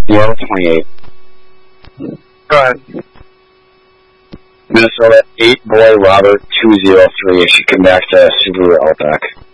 Yeah, 28. Go ahead. Minnesota 8, Boy Robert 203. It should come back to Subaru Outback.